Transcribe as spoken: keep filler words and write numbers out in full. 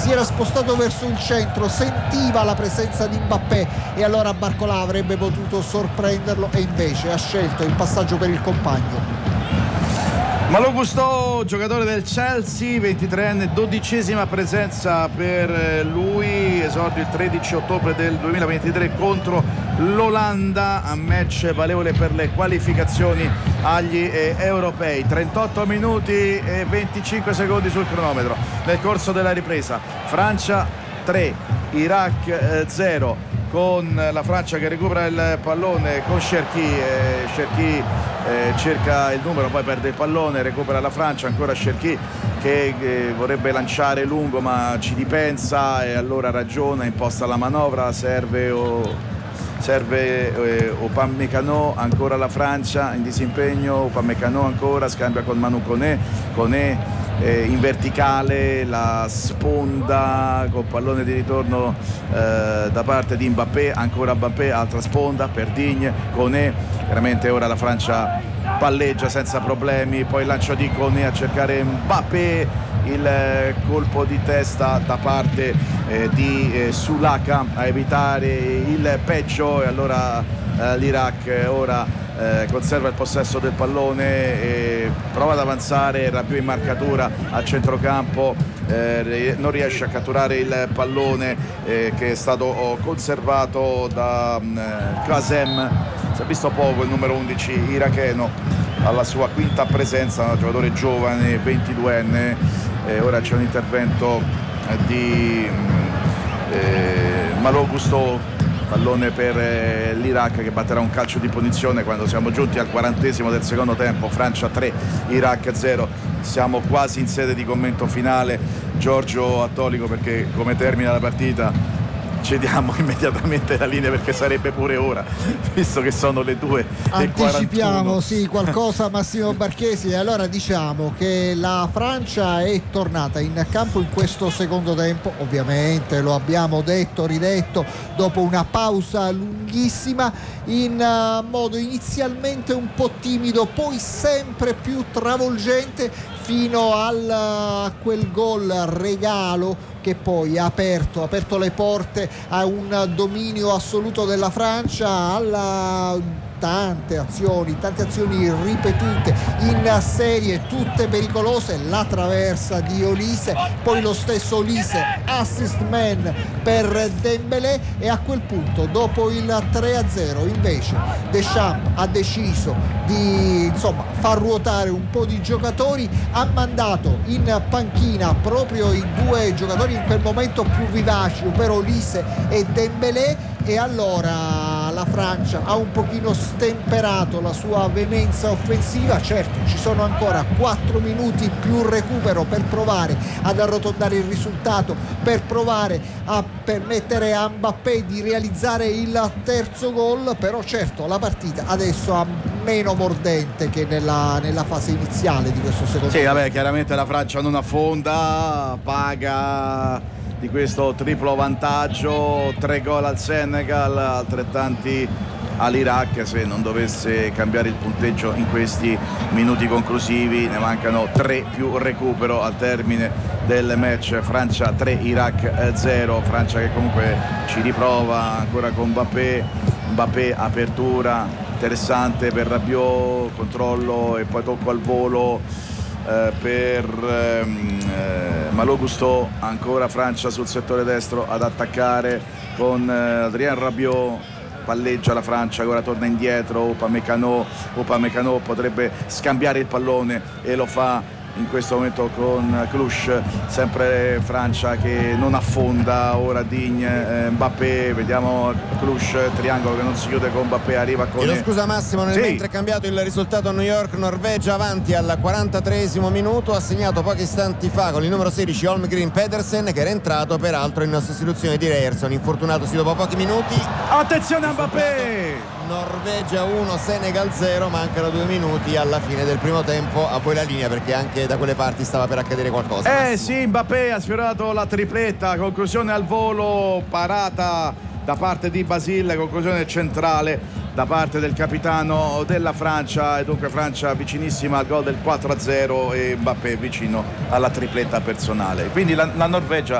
si era spostato verso il centro, sentiva la presenza di Mbappé e allora Barcolà avrebbe potuto sorprenderlo e invece ha scelto il passaggio per il compagno. Malo Gusto, giocatore del Chelsea, ventitreenne, dodicesima presenza per lui, esordio il tredici ottobre del duemilaventitré contro l'Olanda, a match valevole per le qualificazioni agli eh, europei. Trentotto minuti e venticinque secondi sul cronometro nel corso della ripresa. Francia tre, Iraq zero, con la Francia che recupera il pallone con Cherki, eh, Cherki eh, cerca il numero, poi perde il pallone, recupera la Francia, ancora Cherki che eh, vorrebbe lanciare lungo ma ci ripensa e allora ragiona, imposta la manovra, serve o... serve eh, Upamecano, ancora la Francia in disimpegno, Upamecano ancora, scambia con Manu Koné, Koné eh, in verticale, la sponda col pallone di ritorno eh, da parte di Mbappé, ancora Mbappé, altra sponda per Digne, Koné, veramente ora la Francia palleggia senza problemi, poi il lancio di Koné a cercare Mbappé, il colpo di testa da parte eh, di eh, Sulaka a evitare il peggio e allora eh, l'Iraq ora eh, conserva il possesso del pallone e prova ad avanzare, Rabiot in marcatura a centrocampo, eh, non riesce a catturare il pallone eh, che è stato oh, conservato da eh, Qasem. Si è visto poco il numero undici iracheno alla sua quinta presenza, un giocatore giovane, ventiduenne. Eh, ora c'è un intervento eh, di eh, Malo Gusto, pallone per eh, l'Iraq che batterà un calcio di punizione quando siamo giunti al quarantesimo del secondo tempo. Francia tre, Iraq zero. Siamo quasi in sede di commento finale. Giorgio Attolico, perché come termina la partita cediamo immediatamente la linea perché sarebbe pure ora, visto che sono le due e anticipiamo sì qualcosa Massimo Barchesi. E allora diciamo che la Francia è tornata in campo in questo secondo tempo, ovviamente lo abbiamo detto, ridetto, dopo una pausa lunghissima, in uh, modo inizialmente un po' timido, poi sempre più travolgente fino al, a quel gol regalo che poi ha aperto, ha aperto le porte a un dominio assoluto della Francia, alla tante azioni, tante azioni ripetute in serie, tutte pericolose, la traversa di Olise, poi lo stesso Olise, assist man per Dembélé, e a quel punto dopo il tre a zero invece Deschamps ha deciso di insomma far ruotare un po' di giocatori, ha mandato in panchina proprio i due giocatori in quel momento più vivaci, ovvero Olise e Dembélé, e allora la Francia ha un pochino stemperato la sua veemenza offensiva. Certo, ci sono ancora quattro minuti più recupero per provare ad arrotondare il risultato, per provare a permettere a Mbappé di realizzare il terzo gol, però certo la partita adesso ha meno mordente che nella, nella fase iniziale di questo secondo sì, tempo. Vabbè, chiaramente la Francia non affonda, paga di questo triplo vantaggio, tre gol al Senegal, altrettanti all'Iraq. Se non dovesse cambiare il punteggio in questi minuti conclusivi, ne mancano tre più recupero al termine del match. Francia tre, Iraq zero. Francia che comunque ci riprova ancora con Mbappé, Mbappé apertura interessante per Rabiot, controllo e poi tocco al volo Uh, per um, uh, Malo Gusto, ancora Francia sul settore destro ad attaccare con uh, Adrien Rabiot, palleggia la Francia, ora torna indietro Upamecano, Upamecano potrebbe scambiare il pallone e lo fa in questo momento con Cluj, sempre Francia che non affonda, ora Digne, eh, Mbappé, vediamo Cluj, triangolo che non si chiude con Mbappé, arriva con... Chiedo scusa Massimo, nel sì. mentre è cambiato il risultato a New York, Norvegia avanti al quarantatreesimo minuto, ha segnato pochi istanti fa con il numero sedici Holmgren Pedersen, che era entrato peraltro in sostituzione di Ryerson, infortunatosi dopo pochi minuti. Attenzione a Mbappé! Norvegia uno, Senegal zero, mancano due minuti alla fine del primo tempo. A voi la linea, perché anche da quelle parti stava per accadere qualcosa. Eh Massimo. sì, Mbappé ha sfiorato la tripletta, conclusione al volo, parata da parte di Basile, conclusione centrale da parte del capitano della Francia, e dunque Francia vicinissima al gol del quattro a zero e Mbappé vicino alla tripletta personale. Quindi la, la Norvegia